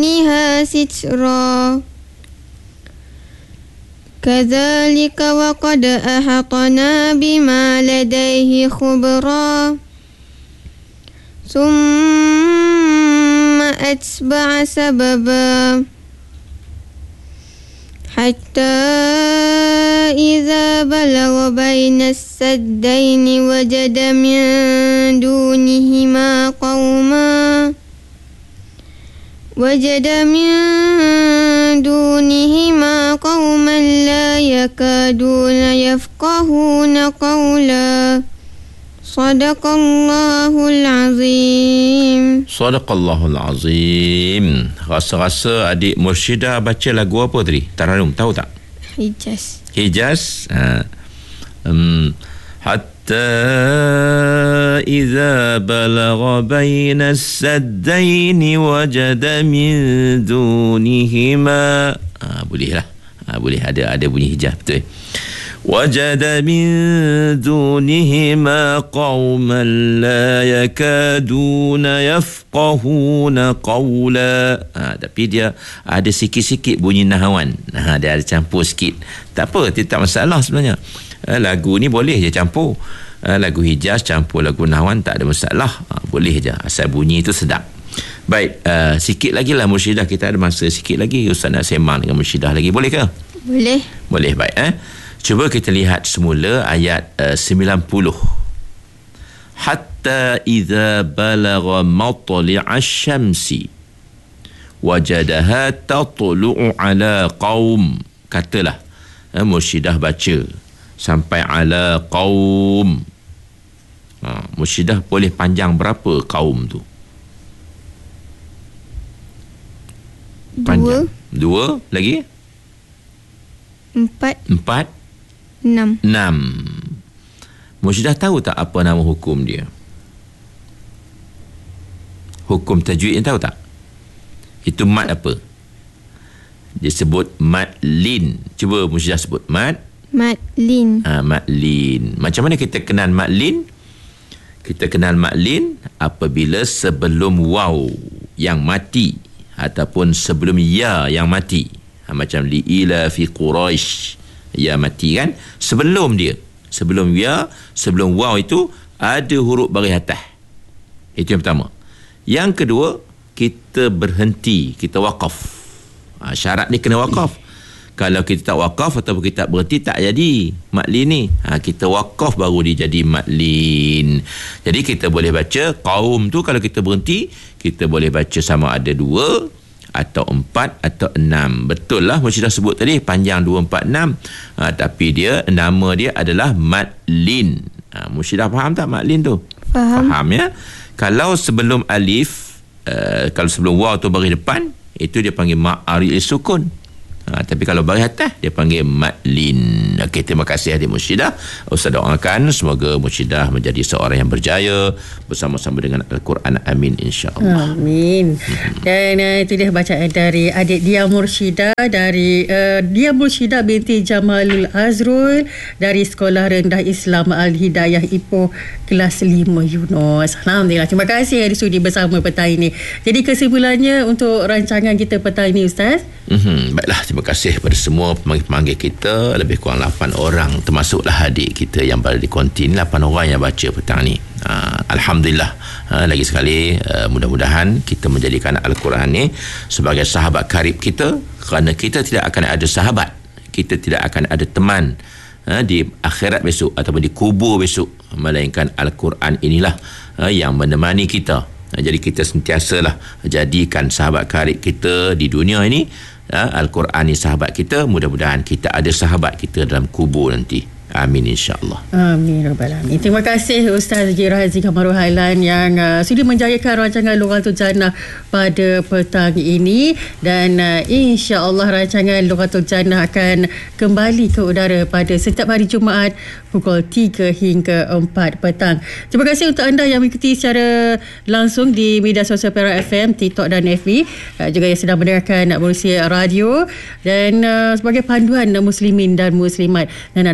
بطونها سترا كذلك وقد أحطنا بما لديه خبرا ثم أتبع سببا حتى إذا بلغ بين السدين وجد من دونهما قوما لا يكادون يفقهون قولا Sadaqallahul Azim. Sadaqallahul Azim. Rasa-rasa adik Mursyidah baca lagu apa tadi? Taranum, tahu tak? Hijaz. Hatta idza balagha baina as-saddaini wajada min dunihima. Bolehlah. Boleh ada bunyi hijaz, betul. وجد من دونهما قوما لا يكادون يفقهون قولا. Tapi dia ada sikit-sikit bunyi nahawan. Dia ada campur sikit. Tak apa, tak masalah sebenarnya. Lagu ni boleh je campur. Lagu Hijaz campur lagu nahawan tak ada masalah. Boleh je, asal bunyi itu sedap. Baik, sikit lagi lah Mursyidah, kita ada masa sikit lagi. Ustaz nak sembang dengan Mursyidah lagi, boleh ke? Boleh, baik. Cuba kita lihat semula ayat 90. Hatta idza balagha matli'a syamsi wajadaha tatlu'u ala qaum. Katalah Mursyidah baca sampai ala qaum. Mursyidah boleh panjang berapa qaum tu? Panjang. 2 lagi? 4 6. Mursyidah tahu tak apa nama hukum dia? Hukum tajwid ni tahu tak? Itu mad apa? Dia sebut mad lin. Cuba Mursyidah sebut mad lin. Mad lin. Macam mana kita kenal mad lin? Kita kenal mad lin apabila sebelum waw yang mati ataupun sebelum ya yang mati. Macam li'ila fi Quraisy, ya mati kan, sebelum ya, sebelum waw itu ada huruf baris atas. Itu yang pertama. Yang kedua, kita berhenti, kita wakaf. Syarat ni kena wakaf. Kalau kita tak wakaf ataupun kita tak berhenti, tak jadi maklin ni. Kita wakaf baru dia jadi maklin. Jadi kita boleh baca qaum tu, kalau kita berhenti kita boleh baca sama ada 2 atau 4 atau 6. Betul lah Mursyidah sebut tadi panjang 2, 4, 6. Tapi dia, nama dia adalah madlin. Mursyidah faham tak madlin tu? Faham ya. Kalau sebelum alif, kalau sebelum waw tu baris depan, itu dia panggil ma'ari sukun. Tapi kalau baris atas dia panggil madlin. Okey, terima kasih adik Mursyidah. Ustaz doakan semoga Mursyidah menjadi seorang yang berjaya bersama-sama dengan Al-Quran. Amin, insya-Allah. Amin. Dan itu dia bacaan dari adik Dia Mursyidah, dari Dia Mursyidah binti Jamalul Azrul dari Sekolah Rendah Islam Al-Hidayah Ipoh kelas 5 Yunus. Alhamdulillah. Terima kasih yang sudi bersama petang ini. Jadi kesimpulannya untuk rancangan kita petang ini, Ustaz. Baiklah, terima kasih kepada semua pemanggil-pemanggil kita, lebih kurang 8 orang, termasuklah adik kita yang berada di konti, 8 orang yang baca petang ni. Alhamdulillah. Lagi sekali, mudah-mudahan kita menjadikan Al-Quran ni sebagai sahabat karib kita, kerana kita tidak akan ada sahabat, kita tidak akan ada teman di akhirat besok ataupun di kubur besok, melainkan Al-Quran inilah yang menemani kita. Jadi kita sentiasalah jadikan sahabat karib kita di dunia ini. Al-Quran ni sahabat kita, mudah-mudahan kita ada sahabat kita dalam kubur nanti. Amin, insya-Allah. Amin rabbal alamin. Terima kasih Ustaz Haji Razi Kamarul Hailan yang sudah menjayakan rancangan Lughatul Jannah pada petang ini, dan insya-Allah rancangan Lughatul Jannah akan kembali ke udara pada setiap hari Jumaat pukul 3 hingga 4 petang. Terima kasih untuk anda yang mengikuti secara langsung di media sosial Perak FM, TikTok dan FB, juga yang sedang mendengarkan Malaysia Radio, dan sebagai panduan muslimin dan muslimat, dan nak kongsi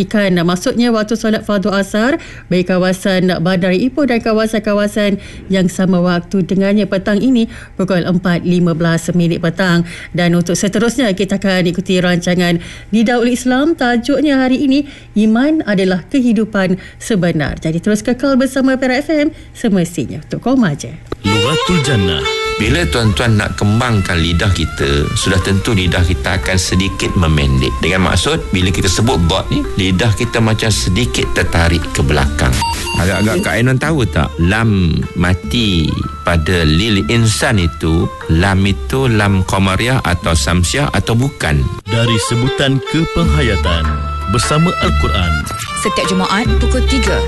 menantikan masuknya waktu solat fardu asar bagi kawasan Bandar Ipoh dan kawasan-kawasan yang sama waktu dengannya petang ini pukul 4.15 petang. Dan untuk seterusnya kita akan ikuti rancangan Nidaul Islam. Tajuknya hari ini, iman adalah kehidupan sebenar. Jadi terus kekal bersama Perak FM, semestinya untuk koma je. Lughatul Jannah. Bila tuan-tuan nak kembangkan lidah kita, sudah tentu lidah kita akan sedikit memendek. Dengan maksud, bila kita sebut dot ni, lidah kita macam sedikit tertarik ke belakang. Agak-agak Kak Ainon tahu tak, lam mati pada lil insan itu, lam itu lam qamariyah atau samsiah atau bukan? Dari sebutan kepenghayatan bersama Al-Quran. Setiap Jumaat pukul 3